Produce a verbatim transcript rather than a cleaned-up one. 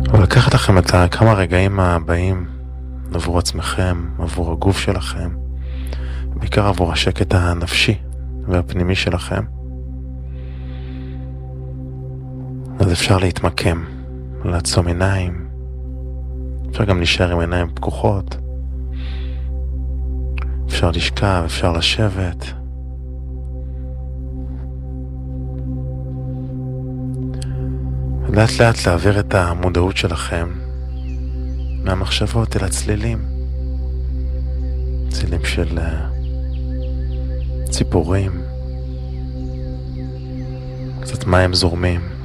ולקחת לכם את כמה רגעים הבאים עבור עצמכם, עבור הגוף שלכם, בעיקר עבור השקט הנפשי והפנימי שלכם. אז אפשר להתמקם, לעצום עיניים, אפשר גם להישאר עם עיניים פקוחות, אפשר לשכב, אפשר לשבת. לאט לאט להעביר את המודעות שלכם מהמחשבות אל הצלילים, צלילים של ציפורים, קצת מים זורמים.